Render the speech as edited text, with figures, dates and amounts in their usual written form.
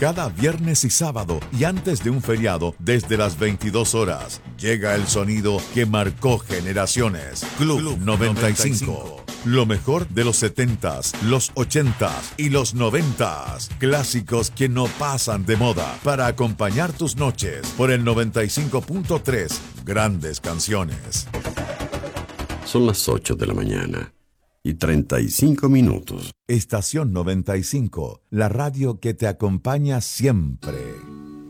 Cada viernes y sábado y antes de un feriado desde las 22 horas llega el sonido que marcó generaciones. Club 95. Lo mejor de los 70s, los 80s y los 90s. Clásicos que no pasan de moda para acompañar tus noches por el 95.3. Grandes canciones. Son las 8 de la mañana y 35 minutos. Estación 95, la radio que te acompaña siempre.